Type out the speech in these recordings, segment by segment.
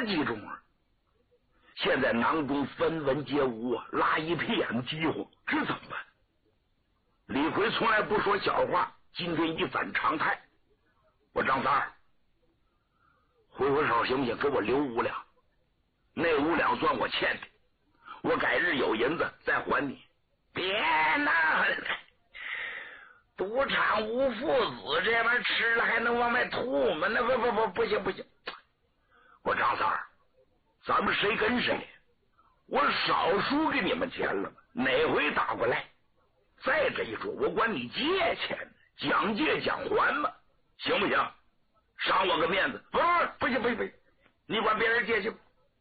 时集中了。现在囊中分文皆无，拉一片饥荒，这怎么办？李逵从来不说笑话，今天一反常态。我张三儿，挥挥手行不行？给我留5两，那5两算我欠的，我改日有银子再还你。别闹了，赌场无父子，这玩意儿吃了还能往外吐吗？那不行不行！我张三儿，咱们谁跟谁？我少输给你们钱了吗？哪回打过来？再这一说，我管你借钱，讲借讲还嘛，行不行？赏我个面子。不行，你管别人借去吧。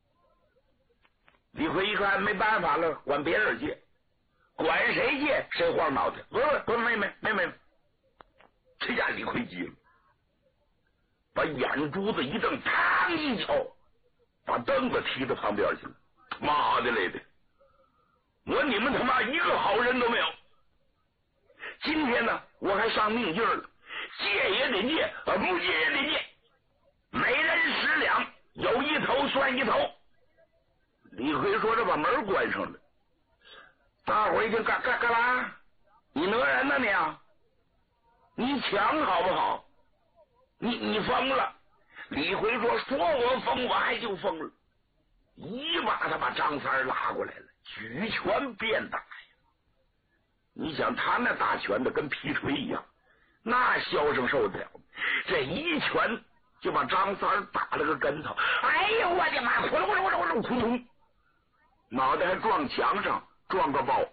李逵一看没办法了，管别人借，管谁借谁晃脑袋。没，这下李逵急了，把眼珠子一瞪，嘡一脚把凳子踢到旁边去了。妈的嘞的，你们他妈一个好人都没有。今天呢，我还上命劲了，借也得借，不借也得借，每人10两，有一头算一头。李逵说：“这把门关上了。”大伙一听，干嘛？你讹人呢你抢好不好？你疯了？李逵说：“说我疯，我还就疯了。”一把他把张三拉过来了，举拳便打呀！你想他那大拳的跟皮锤一样，那消声受得了？这一拳就把张三打了个跟头。哎呦我的妈！扑通，脑袋还撞墙上，撞个包。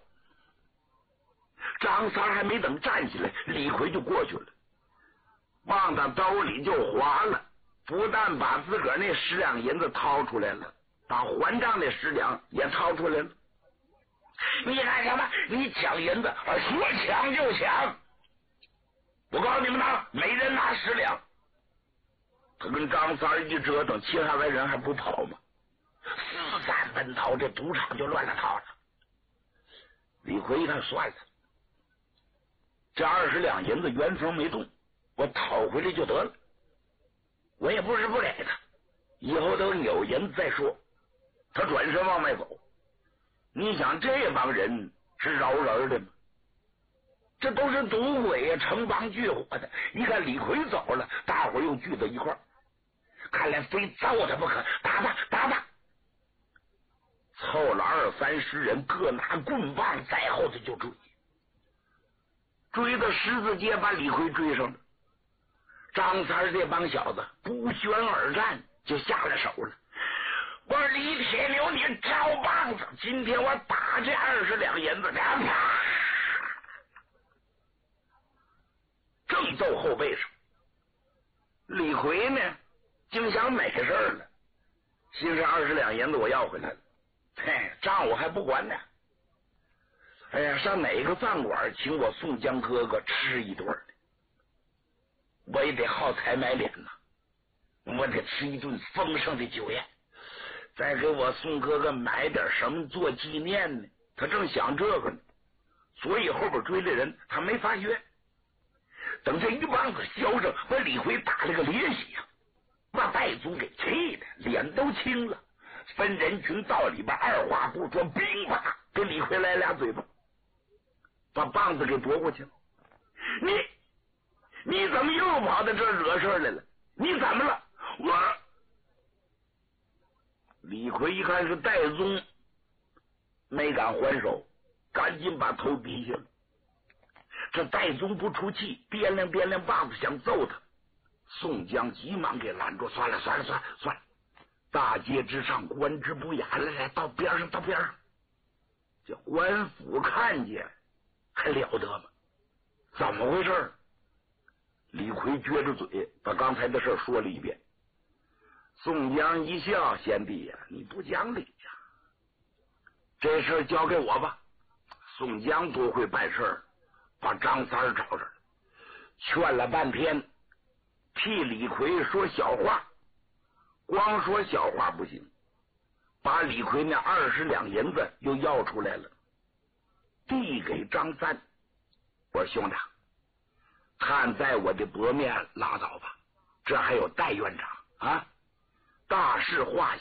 张三还没等站起来，李逵就过去了，往他兜里就划了，不但把自个儿那10两银子掏出来了，把还账那10两也掏出来了。你干什么？你抢银子，说抢就抢！我告诉你们呢，每人拿10两。他跟张三一折腾，其他来人还不跑吗？四散奔逃，这赌场就乱了套了。李逵一看，算了，这20两银子原封没动，我讨回来就得了。我也不是不给他，以后等有银子再说。他转身往外走。你想这帮人是饶人的吗？这都是赌鬼呀，成帮聚伙的。一看李逵走了，大伙又聚在一块儿，看来非揍他不可，打吧！凑了20-30人，各拿棍棒在后头就追到十字街，把李逵追上了。张三这帮小子不宣而战，就下了手了。我说李铁牛，你招棒子！今天我打这20两银子，正揍后背上。李逵呢，竟想美事了，心是20两银子我要回来了，账我还不管呢。哎呀，上哪个饭馆请我宋江哥哥吃一顿呢？我也得好财买脸呐，我得吃一顿丰盛的酒宴。再给我宋哥哥买点什么做纪念呢？他正想这个呢，所以后边追的人他没发觉。等这一棒子削上，把李逵打了个咧血，把戴宗给气的脸都青了，分人群到里边，二话不说，兵吧给李逵来俩嘴巴，把棒子给夺过去了。你怎么又跑到这惹事来了？你怎么了？李逵一看是戴宗，没敢还手，赶紧把头低下了。这戴宗不出气，掂量棒子想揍他，宋江急忙给拦住。算了，大街之上官之不雅，来到边上。这官府看见还了得吗？怎么回事？李逵撅着嘴把刚才的事说了一遍。宋江一笑：“贤弟呀，你不讲理呀，这事交给我吧。”宋江多会办事，把张三找着了，劝了半天，替李逵说小话。光说小话不行，把李逵那20两银子又要出来了，递给张三。我说兄长，看在我的薄面拉倒吧，这还有戴院长啊，大事化小，